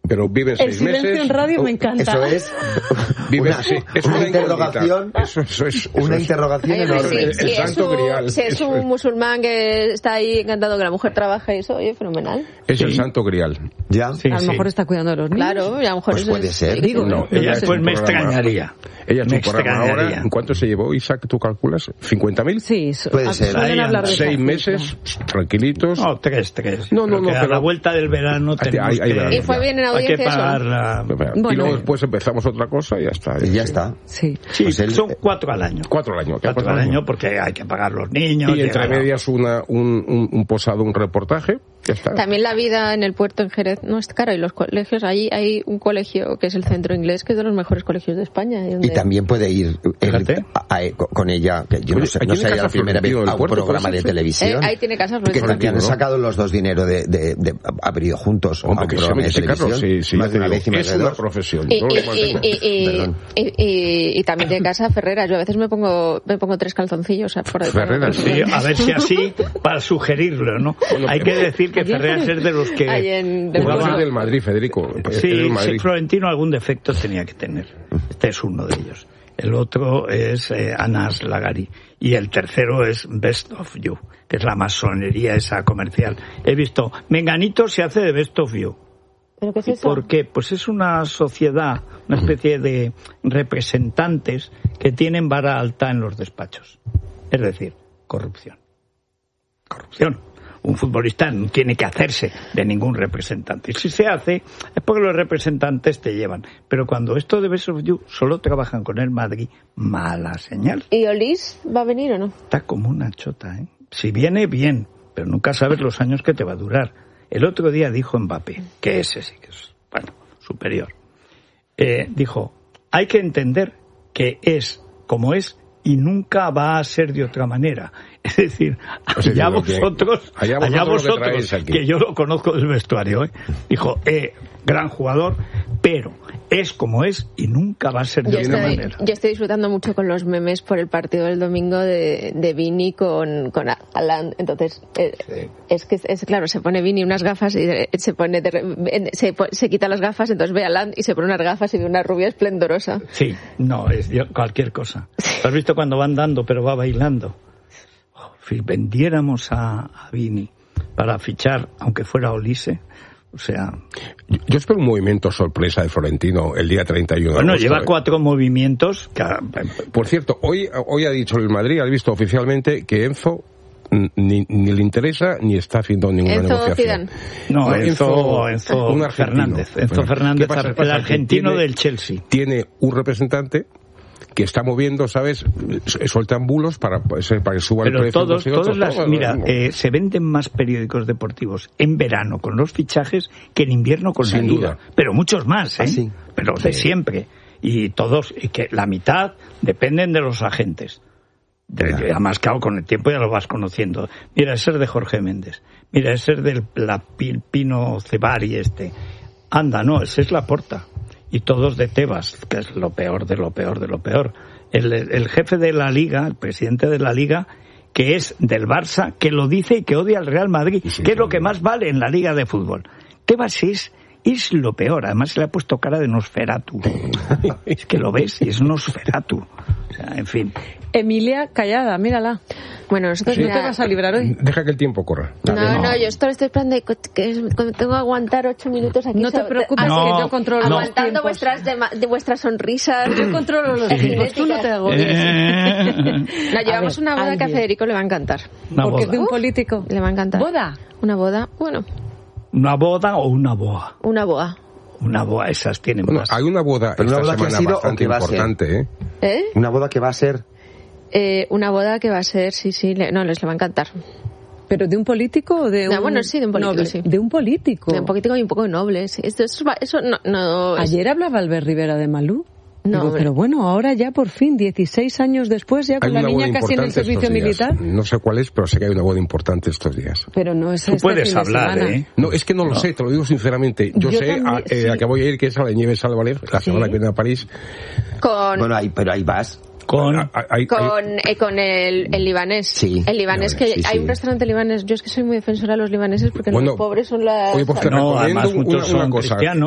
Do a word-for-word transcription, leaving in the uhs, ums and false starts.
pero viven el seis meses. El silencio en radio me encanta. Eso es viven, una, sí, es una, una interrogación. Eso, eso es, eso una es. interrogación Oye, enorme. sí, El sí, santo es un, grial. Si es Eso un es. musulmán que está ahí encantado que la mujer trabaja y eso, oye, fenomenal. Es Sí. el santo grial. ¿Ya? Sí, a lo sí. mejor está cuidando de los niños. Claro, y a lo mejor Pues eso puede es- ser. Digo, No, ¿eh? Ella es pues un me programa. extrañaría. Ella es Me un programa ahora. extrañaría. ¿En cuánto se llevó, Isaac, tú calculas? ¿cincuenta mil? Sí, su- Puede a- ser. suelen Ahí hablar de Seis esa meses, cifra. tranquilitos. No, tres, tres. No, no, Creo no, que a pero- la vuelta del verano Hay- tenemos hay- hay que... verano. Y fue bien en Hay que audiencia eso. pagar la... y Bueno. luego después empezamos otra cosa y ya está. Y ya está. Sí. Sí, Pues él- son cuatro al año. Cuatro al año. Cuatro al año porque hay que pagar los niños. Y entre llegar a- medias una, un, un, un posado, un reportaje. Ya está. También la vida en el puerto en Jerez no es cara y los colegios, allí hay un colegio que es el Centro Inglés, que es de los mejores colegios de España. Y, donde... Y también puede ir él Fíjate. a- a- con ella, que yo no, Oye, sé, ¿ahí no tiene sería casa la primera vez Florentino del a un Puerto, programa puede de ser? televisión. Eh, ahí tiene casas Que Florentino. han sacado los dos dinero de, de, de haber ido juntos a Hombre, un que se programa de llame ese televisión. Carlos, sí, sí, más ya de te una digo, vez y más es de una dos. profesión. Y, no lo y, mantemos. y, y, Perdón. y, y, y también tiene casa Ferreras. Yo a veces me pongo me pongo tres calzoncillos por ahí. Ferreras, Sí, a ver si así, para sugerirlo, ¿no? Hay que decir que Ayer Ferreras fue- es de los que Ahí en- Pues jugaba- no es del Madrid, Federico. Es Sí, del Madrid. sí, Florentino algún defecto tenía que tener. Este es uno de ellos. El otro es eh, Anas Lagari. Y el tercero es Best of You, que es la masonería esa comercial. He visto, Menganito se hace de Best of You. ¿Pero qué es ¿Y eso? por qué? Pues es una sociedad, una especie de representantes que tienen vara alta en los despachos. Es decir, corrupción. Corrupción. Un futbolista no tiene que hacerse de ningún representante. Y si se hace, es porque los representantes te llevan. Pero cuando esto de Best of You solo trabajan con el Madrid, mala señal. ¿Y Olís va a venir o no? Está como una chota, ¿eh? Si viene, bien, pero nunca sabes los años que te va a durar. El otro día dijo Mbappé, que ese sí que es, bueno, superior. Eh, dijo, hay que entender que es como es y nunca va a ser de otra manera. Es decir, O sea, allá digo que- vosotros, allá allá vosotros lo que vosotros, traéis aquí. que yo lo conozco del vestuario, ¿eh? Dijo, eh, gran jugador, pero es como es y nunca va a ser de Yo otra estoy, manera. yo estoy disfrutando mucho con los memes por el partido del domingo de, de Vini con, con Haaland. Entonces, eh, es que es claro, se pone Vini unas gafas y de- se pone de re- se, po- se quita las gafas, entonces ve a Haaland y se pone unas gafas y ve una rubia esplendorosa. Sí, no, es yo- cualquier cosa. ¿Has visto cuando va andando pero va bailando? Oh, si vendiéramos a, a Vini para fichar, aunque fuera Olise, o sea... Yo, yo espero un movimiento sorpresa de Florentino el día treinta y uno de Bueno, agosto, lleva ¿eh? cuatro movimientos. Que, Por cierto, hoy, hoy ha dicho el Madrid, ha visto oficialmente que Enzo ni, ni le interesa ni está haciendo ninguna Enzo negociación. Zidane. no, No, Enzo, Enzo un argentino. Fernández. Enzo Bueno, Fernández, ¿qué pasa? el Pasa que argentino tiene- del Chelsea. Tiene un representante que está moviendo, ¿sabes? Sueltan bulos para, para que suba el Pero precio. todos, no sé, todos otro, las, todo, mira, no. eh, se venden más periódicos deportivos en verano con los fichajes que en invierno con Sin la liga. duda. Pero muchos más, ¿eh? ¿Ah, sí? Pero de Sí. siempre. Y todos, y que la mitad dependen de los agentes. De, de- además, claro, con el tiempo ya lo vas conociendo. Mira, ese es de Jorge Méndez. Mira, ese es del la, Pi- Pino Cebari este. Anda, no, ese es Laporta. Y todos de Tebas, que es lo peor de lo peor de lo peor. El, el jefe de la Liga, el presidente de la Liga, que es del Barça, que lo dice y que odia al Real Madrid, Sí, que es lo sí. que más vale en la Liga de Fútbol. Tebas es, es lo peor. Además se le ha puesto cara de Nosferatu. Es que lo ves y es Nosferatu. O sea, en fin. Emilia callada, mírala. Bueno, nosotros ¿No mira- te vas a librar hoy? Deja que el tiempo corra. No, no, yo esto estoy esperando de que que tengo que aguantar ocho minutos aquí. No te so- preocupes, así, que yo controlo los aguantando tiempos. vuestras de, de vuestras sonrisas. Yo controlo los tiempos, tú no te agobies. Eh, No, llevamos ver, una boda que a alguien. Federico le va a encantar. Una Porque es boda. de un Uf. político. Le va a encantar. ¿Boda? Una boda, bueno, ¿Una boda o una boa? una boda. Una boa, esas tienen Bueno, más. hay una boda Pero una esta boda que ha semana sido o bastante que va a ser. importante, ¿eh? ¿Eh? Una boda que va a ser... Eh, una boda que va a ser, sí, sí, le- no, les le va a encantar. ¿Pero de un político o de un...? No, bueno, sí, de un político, noble? sí. De un político. De un poquito y un poco noble, sí. Esto, eso, va- eso no, no es- Ayer hablaba Albert Rivera de Malú. No, Digo, hombre. pero bueno, ahora ya por fin, dieciséis años después, ya con Hay la una niña boda casi en el importante servicio estos días. militar. No sé cuál es, pero sé que hay una boda importante estos días. Pero no es Tú este puedes fin de hablar, semana. ¿eh? No, es que no lo sé, te lo digo sinceramente. Yo, Yo sé también, a, eh, sí. a que voy a ir, que es a la Nieves Álvarez, la Sí. semana que viene a París. con, Bueno, ahí, pero ahí vas. Con... Hay- hay- con, eh, con el, el libanés. Sí, El libanés, que sí, hay sí. un restaurante libanés. Yo es que soy muy defensora de los libaneses porque Bueno, los pobres son las... oye, pues te No, recomiendo además una, muchos una son cosa. cristianos.